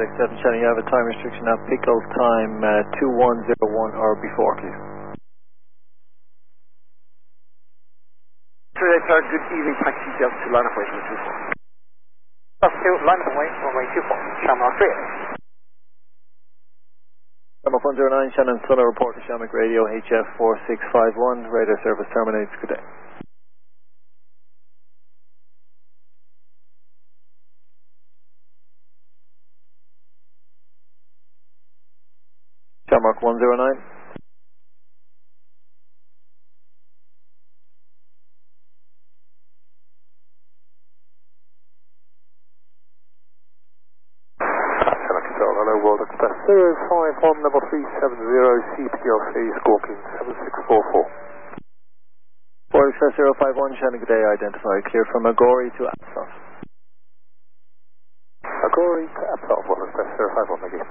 FedEx 7 Shannon, you have a time restriction at Pico time 2101 or before, please. Good evening, taxi just to line of way 24. Plus 2, line of way, runway 24, Shamrock 3. Shamrock 109, Shannon Sunna, report to Shamrock Radio, HF 4651, radar service terminates, good day. Shamrock 109. Hello, World Express 051 level 370 CPLC squawking 7644. World Express 051, Shannon, good day, identified, clear from Agori to Apsos. Agori to Apsos, World Express 051, thank you.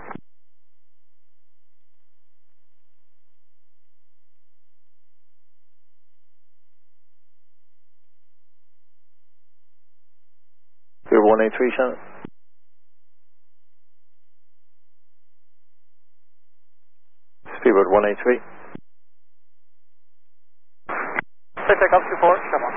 Clear 183, Shannon. Speedbird 183. Take up 24, Shamrock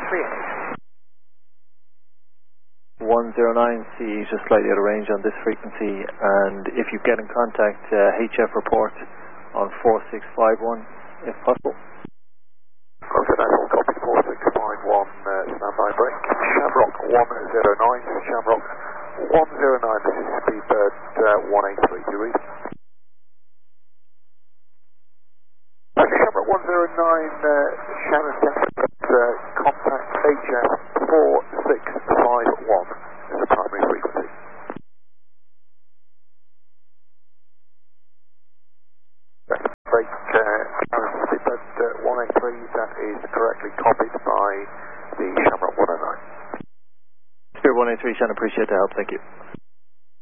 38. 109, CE is just slightly out of range on this frequency, and if you get in contact, HF report on 4651, if possible. Continental, copy 4651, standby break. Shamrock 109, Shamrock 109, this is Speedbird 183, do you read? Shamrock 109, Shannon contact HF 4651 is the primary frequency. Break, Shannon Speedbird 183, that is correctly copied by the Shamrock 109. Spirit 183, Shannon, appreciate the help, thank you.